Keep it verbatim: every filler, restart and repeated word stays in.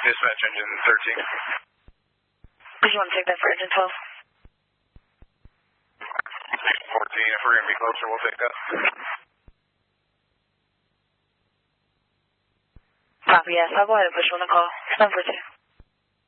Dispatch engine thirteen. Did you want to take that for engine twelve? fourteen, if we're going to be closer, we'll take that. Copy, yes. I'll go ahead and push you on the call. Number two.